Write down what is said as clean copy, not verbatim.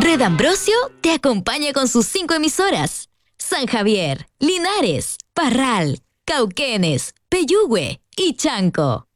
Red Ambrosio te acompaña con sus 5 emisoras. San Javier, Linares, Parral, Cauquenes, Peyúgue y Chanco.